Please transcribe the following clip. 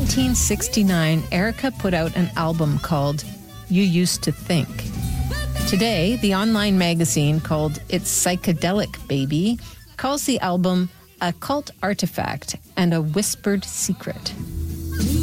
1969, Erica put out an album called You Used to Think. Today, the online magazine called It's Psychedelic Baby calls the album a cult artifact and a whispered secret.